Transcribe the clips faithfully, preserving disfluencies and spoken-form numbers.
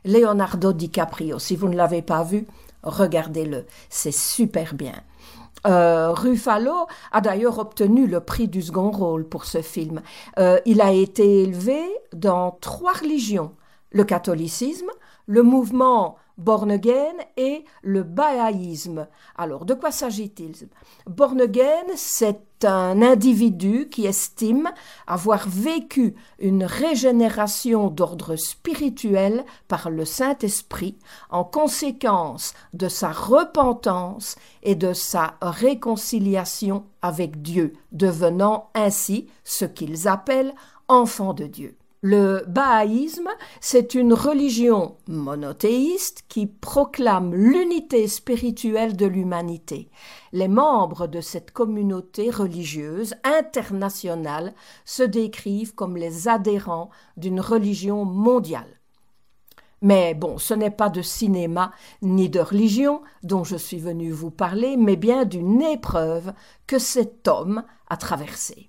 Leonardo DiCaprio. Si vous ne l'avez pas vu, regardez-le, c'est super bien. Euh, Ruffalo a d'ailleurs obtenu le prix du second rôle pour ce film. Euh, il a été élevé dans trois religions, le catholicisme, le mouvement Born Again et le bahaïsme. Alors, de quoi s'agit-il? Born Again, c'est un individu qui estime avoir vécu une régénération d'ordre spirituel par le Saint-Esprit en conséquence de sa repentance et de sa réconciliation avec Dieu, devenant ainsi ce qu'ils appellent enfants de Dieu. Le bahaïsme, c'est une religion monothéiste qui proclame l'unité spirituelle de l'humanité. Les membres de cette communauté religieuse internationale se décrivent comme les adhérents d'une religion mondiale. Mais bon, ce n'est pas de cinéma ni de religion dont je suis venu vous parler, mais bien d'une épreuve que cet homme a traversée.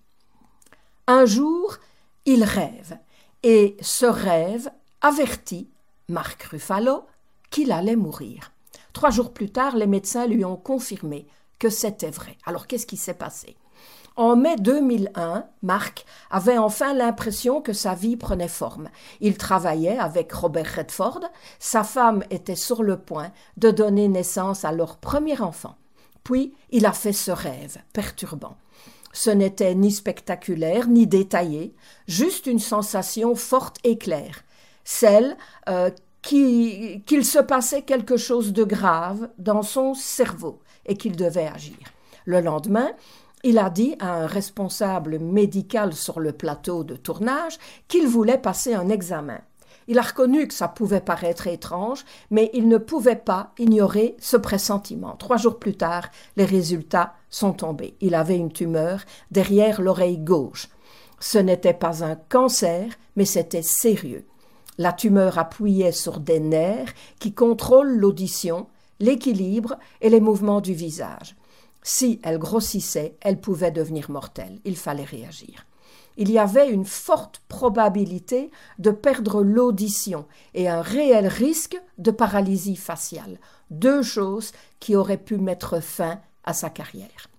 Un jour, il rêve. Et ce rêve avertit Mark Ruffalo qu'il allait mourir. Trois jours plus tard, les médecins lui ont confirmé que c'était vrai. Alors, qu'est-ce qui s'est passé? En mai deux mille un, Mark avait enfin l'impression que sa vie prenait forme. Il travaillait avec Robert Redford. Sa femme était sur le point de donner naissance à leur premier enfant. Puis, il a fait ce rêve perturbant. Ce n'était ni spectaculaire, ni détaillé, juste une sensation forte et claire, celle euh, qui, qu'il se passait quelque chose de grave dans son cerveau et qu'il devait agir. Le lendemain, il a dit à un responsable médical sur le plateau de tournage qu'il voulait passer un examen. Il a reconnu que ça pouvait paraître étrange, mais il ne pouvait pas ignorer ce pressentiment. Trois jours plus tard, les résultats sont tombés. Il avait une tumeur derrière l'oreille gauche. Ce n'était pas un cancer, mais c'était sérieux. La tumeur appuyait sur des nerfs qui contrôlent l'audition, l'équilibre et les mouvements du visage. Si elle grossissait, elle pouvait devenir mortelle. Il fallait réagir. Il y avait une forte probabilité de perdre l'audition et un réel risque de paralysie faciale, deux choses qui auraient pu mettre fin à sa carrière.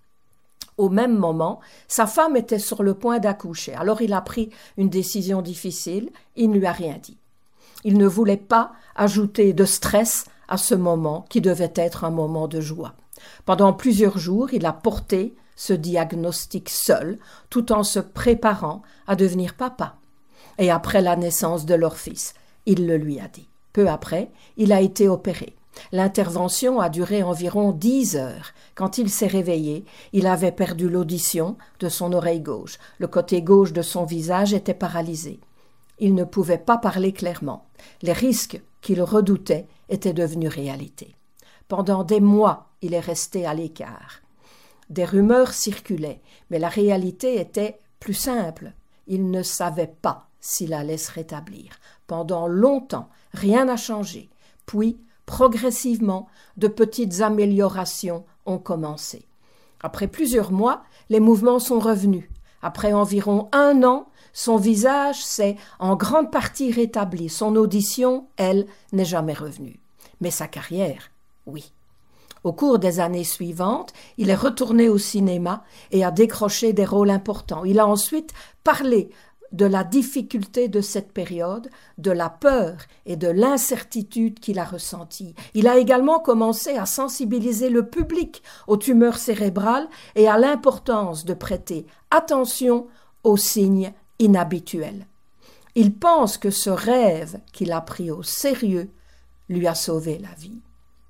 Au même moment, sa femme était sur le point d'accoucher, alors il a pris une décision difficile, il ne lui a rien dit. Il ne voulait pas ajouter de stress à ce moment qui devait être un moment de joie. Pendant plusieurs jours, il a porté ce diagnostic seul, tout en se préparant à devenir papa. Et après la naissance de leur fils, il le lui a dit. Peu après, il a été opéré. L'intervention a duré environ dix heures. Quand il s'est réveillé, il avait perdu l'audition de son oreille gauche. Le côté gauche de son visage était paralysé. Il ne pouvait pas parler clairement. Les risques qu'il redoutait étaient devenus réalité. Pendant des mois, il est resté à l'écart. Des rumeurs circulaient, mais la réalité était plus simple. Il ne savait pas s'il allait se rétablir. Pendant longtemps, rien n'a changé. Puis, progressivement, de petites améliorations ont commencé. Après plusieurs mois, les mouvements sont revenus. Après environ un an, son visage s'est en grande partie rétabli. Son audition, elle, n'est jamais revenue. Mais sa carrière, oui. Au cours des années suivantes, il est retourné au cinéma et a décroché des rôles importants. Il a ensuite parlé de la difficulté de cette période, de la peur et de l'incertitude qu'il a ressentie. Il a également commencé à sensibiliser le public aux tumeurs cérébrales et à l'importance de prêter attention aux signes inhabituels. Il pense que ce rêve qu'il a pris au sérieux lui a sauvé la vie.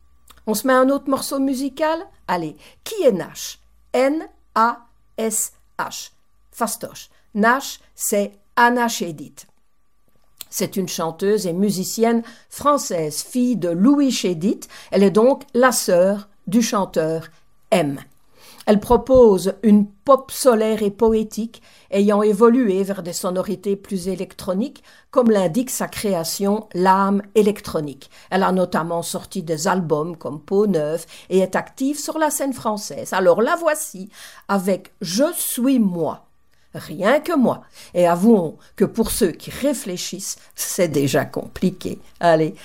On se met un autre morceau musical? Allez, qui est Nash? N A S H. Fastoche. Nash, c'est Anna Chédid. C'est une chanteuse et musicienne française, fille de Louis Chédid. Elle est donc la sœur du chanteur M. Elle propose une pop solaire et poétique ayant évolué vers des sonorités plus électroniques, comme l'indique sa création L'âme électronique. Elle a notamment sorti des albums comme Peau neuve et est active sur la scène française. Alors la voici avec Je suis moi. Rien que moi. Et avouons que pour ceux qui réfléchissent, c'est déjà compliqué. Allez,